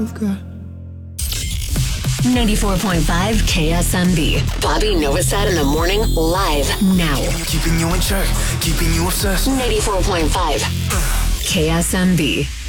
94.5 KSMB. Bobby Novosad in the morning, live now. Keeping you in check, keeping you obsessed. 94.5 KSMB.